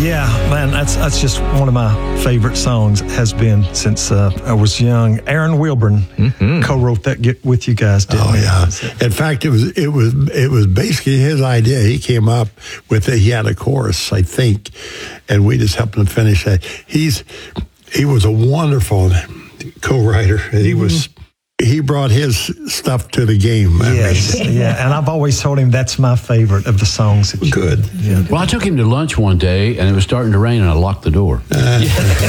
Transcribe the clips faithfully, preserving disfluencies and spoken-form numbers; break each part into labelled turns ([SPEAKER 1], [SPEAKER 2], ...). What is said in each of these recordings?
[SPEAKER 1] Yeah, man, that's that's just one of my favorite songs. Has been since uh, I was young. Aaron Wilburn mm-hmm. co-wrote that get with you guys, didn't
[SPEAKER 2] oh,
[SPEAKER 1] he?
[SPEAKER 2] yeah. In fact, it was it was it was basically his idea. He came up with it. He had a chorus, I think, and we just helped him finish that. He's he was a wonderful co-writer, and he was. He brought his stuff to the game.
[SPEAKER 1] Yes, yeah, and I've always told him that's my favorite of the songs. That
[SPEAKER 2] Good.
[SPEAKER 1] Yeah.
[SPEAKER 3] Well, I took him to lunch one day, and it was starting to rain, and I locked the door. Uh,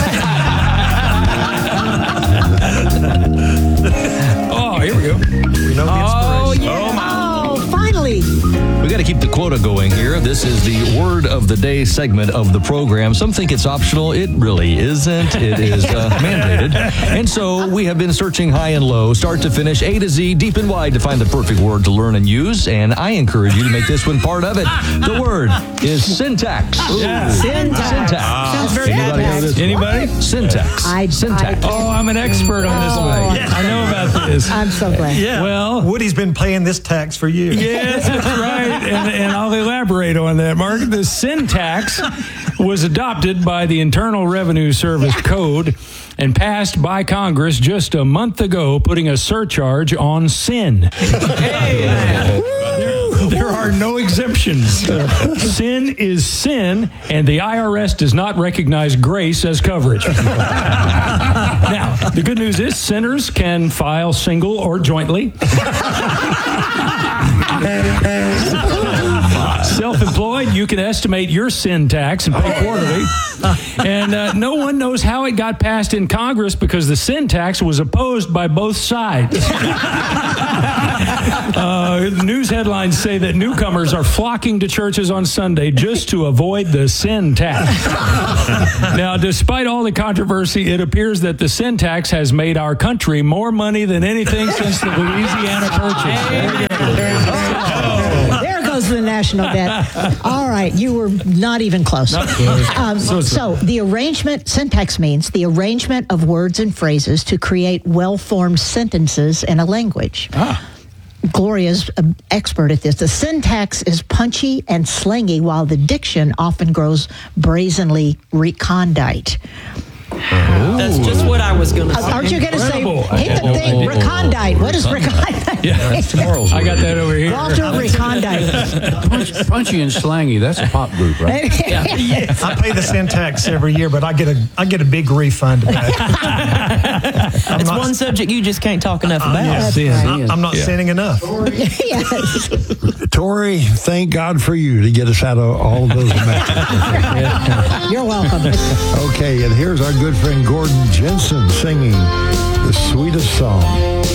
[SPEAKER 4] oh, here we go.
[SPEAKER 1] We know the
[SPEAKER 5] Oh,
[SPEAKER 1] inspiration.
[SPEAKER 5] yeah. Oh, finally.
[SPEAKER 6] We got to keep the quota going here. This is the word of the day segment of the program. Some think it's optional. It really isn't. It is uh, mandated. And so we have been searching high and low, start to finish, A to Z, deep and wide to find the perfect word to learn and use. And I encourage you to make this one part of it. The word is syntax.
[SPEAKER 4] Yeah.
[SPEAKER 5] Syntax.
[SPEAKER 6] Syntax.
[SPEAKER 5] Sounds very
[SPEAKER 6] Anybody know this?
[SPEAKER 4] Anybody?
[SPEAKER 6] Syntax.
[SPEAKER 5] I-
[SPEAKER 6] Syntax.
[SPEAKER 5] I-
[SPEAKER 4] Oh, I'm an expert on this
[SPEAKER 5] Oh,
[SPEAKER 4] one.
[SPEAKER 5] yeah.
[SPEAKER 4] I know about this.
[SPEAKER 5] I'm so glad.
[SPEAKER 1] Yeah.
[SPEAKER 4] Well-
[SPEAKER 1] Woody's been paying this tax for years.
[SPEAKER 4] Yes, that's right. And, and I'll elaborate on that, Mark. The syntax was adopted by the Internal Revenue Service Code and passed by Congress just a month ago, putting a surcharge on sin. Hey, there, there are no exemptions. Sin is sin, and the I R S does not recognize grace as coverage. Now, the good news is sinners can file single or jointly. Self-employed, you can estimate your sin tax and pay quarterly. And uh, no one knows how it got passed in Congress because the sin tax was opposed by both sides. Uh, news headlines say that newcomers are flocking to churches on Sunday just to avoid the sin tax. Now, despite all the controversy, it appears that the sin tax has made our country more money than anything since the Louisiana Purchase.
[SPEAKER 5] There goes the national debt. All right, you were not even close.
[SPEAKER 4] Not close.
[SPEAKER 5] Um,
[SPEAKER 4] So-
[SPEAKER 5] so the arrangement, syntax means the arrangement of words and phrases to create well-formed sentences in a language.
[SPEAKER 4] Ah.
[SPEAKER 5] Gloria's an expert at this. The syntax is punchy and slangy, while the diction often grows brazenly recondite.
[SPEAKER 7] That's just what I was going to say.
[SPEAKER 5] Aren't you going to say,
[SPEAKER 4] Incredible.
[SPEAKER 5] hit the thing, recondite? What is recondite?
[SPEAKER 4] Yeah, that's tomorrow's I got that over here.
[SPEAKER 5] Walter Recondite.
[SPEAKER 3] punch, punchy and slangy, that's a pop group, right?
[SPEAKER 1] I pay the syntax every year, but I get a I get a big refund about it. I'm
[SPEAKER 7] It's
[SPEAKER 1] not,
[SPEAKER 7] one subject you just can't talk enough about.
[SPEAKER 1] yeah,
[SPEAKER 5] That's right.
[SPEAKER 1] I'm not
[SPEAKER 4] Yeah.
[SPEAKER 1] sinning enough.
[SPEAKER 5] Yes.
[SPEAKER 2] Tori, thank God for you to get us out of all of those messes.
[SPEAKER 5] You're welcome.
[SPEAKER 2] Okay, and here's our good friend Gordon Jensen singing the sweetest song.